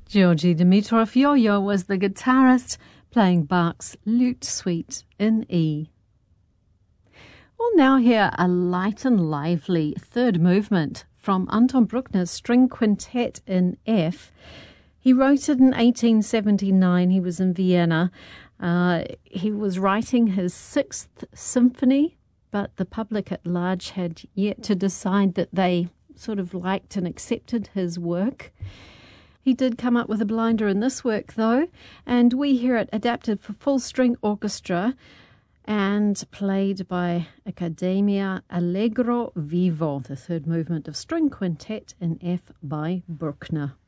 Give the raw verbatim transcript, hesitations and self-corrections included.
Georgi Dimitrov Yo-Yo was the guitarist playing Bach's Lute Suite in E. We'll now hear a light and lively third movement from Anton Bruckner's String Quintet in F. He wrote it in eighteen seventy-nine. He was in Vienna. Uh, he was writing his sixth symphony, but the public at large had yet to decide that they sort of liked and accepted his work. He did come up with a blinder in this work, though, and we hear it adapted for full string orchestra and played by Accademia Allegro Vivo, the third movement of String Quintet in F by Bruckner.